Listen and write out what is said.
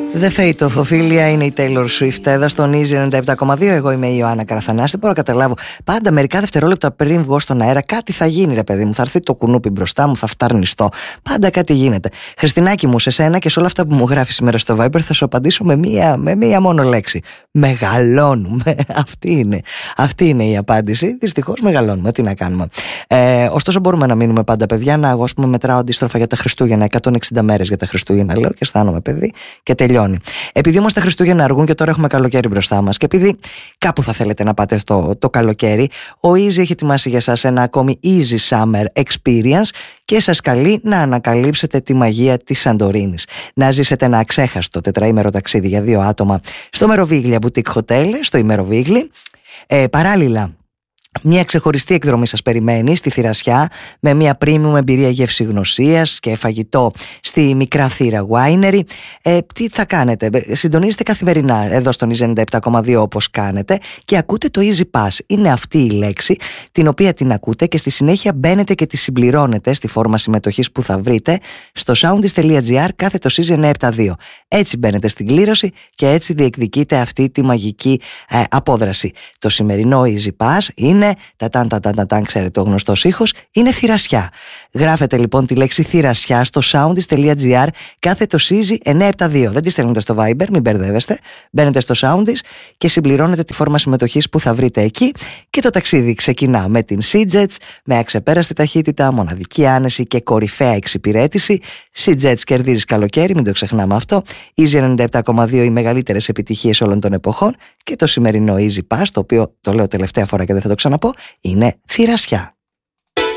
The Fate of Ophelia είναι η Taylor Swift εδώ στον Easy 97,2. Εγώ είμαι η Ιωάννα Καραθανάση. Δεν μπορώ να καταλάβω. Πάντα μερικά δευτερόλεπτα πριν βγω στον αέρα, κάτι θα γίνει, ρε παιδί μου. Θα έρθει το κουνούπι μπροστά μου, θα φταρνιστώ. Πάντα κάτι γίνεται. Χριστινάκη μου, σε σένα και σε όλα αυτά που μου γράφει σήμερα στο Viber, θα σου απαντήσω με μία μόνο λέξη. Μεγαλώνουμε. Αυτή είναι η απάντηση. Δυστυχώς μεγαλώνουμε. Τι να κάνουμε. Ωστόσο, μπορούμε να μείνουμε πάντα παιδιά, να εγώ, μετράω αντίστροφα για τα Χριστούγεννα. 160 μέρες για τα Χριστούγεννα, λέω, και αισθάνομαι παιδί και τελειώνει. Επειδή όμως τα Χριστούγεννα αργούν και τώρα έχουμε καλοκαίρι μπροστά μας, και επειδή κάπου θα θέλετε να πάτε το καλοκαίρι, ο Easy έχει ετοιμάσει για σας ένα ακόμη Easy Summer Experience και σας καλεί να ανακαλύψετε τη μαγεία της Σαντορίνης. Να ζήσετε ένα αξέχαστο τετραήμερο ταξίδι για 2 άτομα στο Meroviglia Boutique Hotel, στο Ημεροβίγλι. Παράλληλα, μια ξεχωριστή εκδρομή σας περιμένει στη Θηρασιά, με μια premium εμπειρία γευσηγνωσίας και φαγητό στη Μικρά Θήρα Winery. Τι θα κάνετε? Συντονίζετε καθημερινά εδώ στον Easy 97,2 όπως κάνετε και ακούτε το Easy Pass. Είναι αυτή η λέξη την οποία την ακούτε και στη συνέχεια μπαίνετε και τη συμπληρώνετε στη φόρμα συμμετοχής που θα βρείτε στο soundis.gr /Easy 972. Έτσι μπαίνετε στην κλήρωση και έτσι διεκδικείτε αυτή τη μαγική απόδραση. Το σημερινό Easy Pass είναι ξέρετε ο γνωστός ήχος, είναι θηρασιά. Γράφετε λοιπόν τη λέξη θηρασιά στο soundis.gr /Easy 972. Δεν τη στέλνετε στο Viber, μην μπερδεύεστε. Μπαίνετε στο Soundis και συμπληρώνετε τη φόρμα συμμετοχής που θα βρείτε εκεί και το ταξίδι ξεκινά με την SeaJets, με αξεπέραστη ταχύτητα, μοναδική άνεση και κορυφαία εξυπηρέτηση. SeaJets, κερδίζεις καλοκαίρι, μην το ξεχνάμε αυτό. Easy 97,2, οι μεγαλύτερες επιτυχίες όλων των εποχών, και το σημερινό Easy Pass, το οποίο το λέω τελευταία φορά και δεν θα το ξαναπώ, είναι θηρασιά.